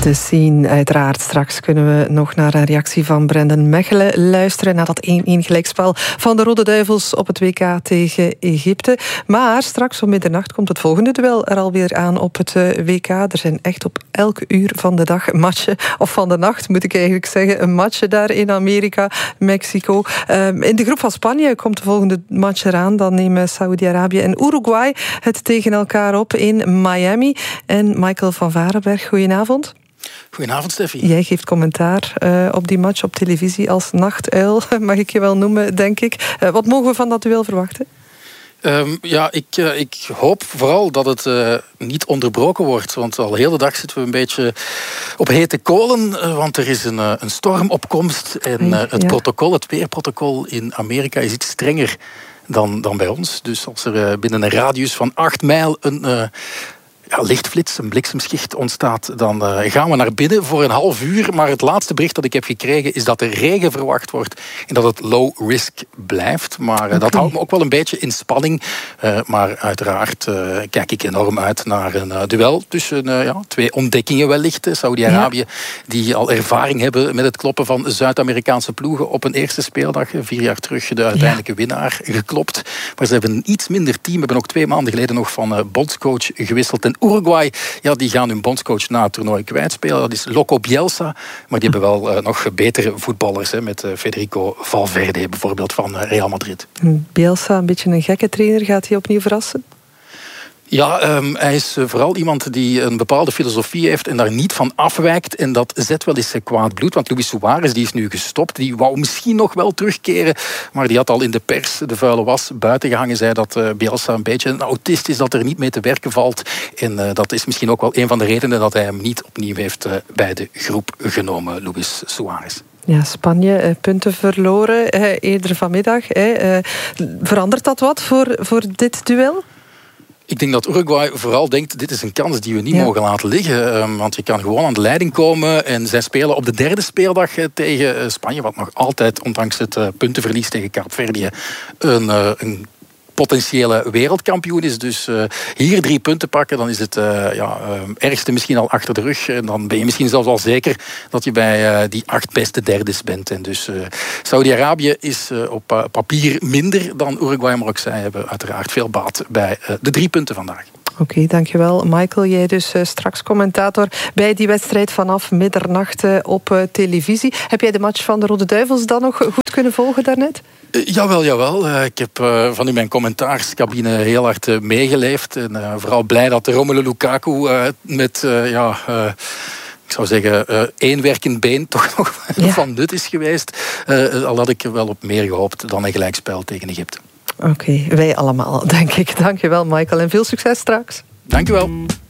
De scene, uiteraard. Straks kunnen we nog naar een reactie van Brendan Mechelen luisteren na dat 1-1 gelijkspel van de Rode Duivels op het WK tegen Egypte. Maar straks om middernacht komt het volgende duel er alweer aan op het WK. Er zijn echt op elk uur van de dag matchen, of van de nacht moet ik eigenlijk zeggen, een match daar in Amerika, Mexico. In de groep van Spanje komt de volgende match eraan. Dan nemen Saudi-Arabië en Uruguay het tegen elkaar op in Miami. En Michael van Varenberg, goedenavond. Goedenavond, Steffi. Jij geeft commentaar op die match op televisie als nachtuil, mag ik je wel noemen, denk ik. Wat mogen we van dat duel verwachten? Ik hoop vooral dat het niet onderbroken wordt. Want al heel de dag zitten we een beetje op hete kolen. Want er is een stormopkomst. En het weerprotocol in Amerika is iets strenger dan bij ons. Dus als er binnen een radius van 8 mijl een lichtflits, een bliksemschicht ontstaat, dan gaan we naar binnen voor een half uur. Maar het laatste bericht dat ik heb gekregen is dat er regen verwacht wordt en dat het low risk blijft. Maar dat houdt me ook wel een beetje in spanning. Maar uiteraard kijk ik enorm uit naar een duel tussen twee ontdekkingen wellicht. Saudi-Arabië, die al ervaring hebben met het kloppen van Zuid-Amerikaanse ploegen op een eerste speeldag. 4 jaar terug de uiteindelijke winnaar geklopt. Maar ze hebben een iets minder team. Hebben ook 2 maanden geleden nog van bondscoach gewisseld. En Uruguay, die gaan hun bondscoach na het toernooi kwijtspelen. Dat is Loco Bielsa. Maar die hebben wel nog betere voetballers. Met Federico Valverde bijvoorbeeld van Real Madrid. Bielsa, een beetje een gekke trainer. Gaat hij opnieuw verrassen? Ja, hij is vooral iemand die een bepaalde filosofie heeft en daar niet van afwijkt. En dat zet wel eens kwaad bloed. Want Luis Suarez die is nu gestopt. Die wou misschien nog wel terugkeren. Maar die had al in de pers de vuile was buiten gehangen. Zei dat Bielsa een beetje een autist is, dat er niet mee te werken valt. En dat is misschien ook wel een van de redenen dat hij hem niet opnieuw heeft bij de groep genomen, Luis Suarez. Ja, Spanje, punten verloren eerder vanmiddag. Verandert dat wat voor dit duel? Ik denk dat Uruguay vooral denkt, dit is een kans die we niet mogen laten liggen. Want je kan gewoon aan de leiding komen. En zij spelen op de 3e speeldag tegen Spanje. Wat nog altijd, ondanks het puntenverlies tegen Kaapverdië, een potentiële wereldkampioen is. Dus hier 3 punten pakken, dan is het ergste misschien al achter de rug. En dan ben je misschien zelfs al zeker dat je bij die 8 beste derdes bent. En dus Saudi-Arabië is op papier minder dan Uruguay, maar ook zij hebben uiteraard veel baat bij de 3 punten vandaag. Oké, dankjewel. Michael, jij dus straks commentator bij die wedstrijd vanaf middernacht op televisie. Heb jij de match van de Rode Duivels dan nog goed kunnen volgen daarnet? Jawel. Ik heb van in mijn commentaarscabine heel hard meegeleefd. En vooral blij dat Romelu Lukaku met ik zou zeggen, 1 werkend been toch nog van nut is geweest. Al had ik wel op meer gehoopt dan een gelijkspel tegen Egypte. Oké, wij allemaal, denk ik. Dankjewel, Michael. En veel succes straks. Dankjewel.